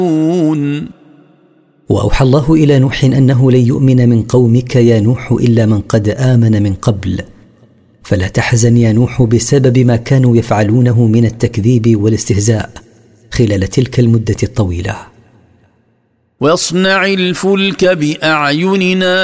وأوحى الله إلى نوح أنه لن يؤمن من قومك يا نوح إلا من قد آمن من قبل، فلا تحزن يا نوح بسبب ما كانوا يفعلونه من التكذيب والاستهزاء خلال تلك المدة الطويلة. واصنع الفلك بأعيننا